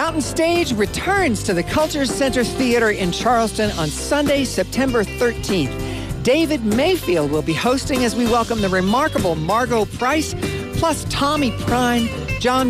Mountain Stage returns to the Culture Center Theater in Charleston on Sunday, September 13th. David Mayfield will be hosting as we welcome the remarkable Margot Price, plus Tommy Prine, John